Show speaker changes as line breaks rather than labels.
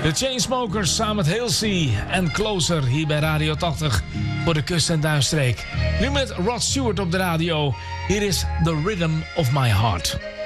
De Chainsmokers samen met Halsey en Closer hier bij Radio 80 voor de kust- en duinstreek. Nu met Rod Stewart op de radio. Hier is The Rhythm of My Heart.